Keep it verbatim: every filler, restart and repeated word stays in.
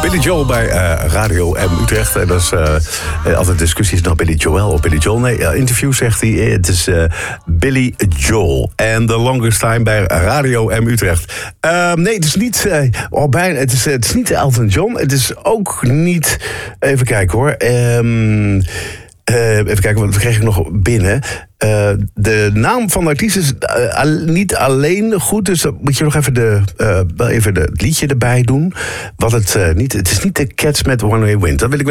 Billy Joel bij uh, Radio M Utrecht. En dat is uh, altijd discussies nog Billy Joel of Billy Joel. Nee, uh, interview zegt hij, het is uh, Billy Joel. En The Longest Time bij Radio M Utrecht. Uh, nee, het is niet, uh, oh, bijna, het is, het is niet Elton John. Het is ook niet, even kijken hoor. Um, Uh, even kijken, wat kreeg ik nog binnen. Uh, de naam van de artiest is uh, al, niet alleen goed. Dus dan moet je nog even, de, uh, wel even de, het liedje erbij doen. Wat het, uh, niet, het is niet de Cats met One Way Wind. Dat wil ik wel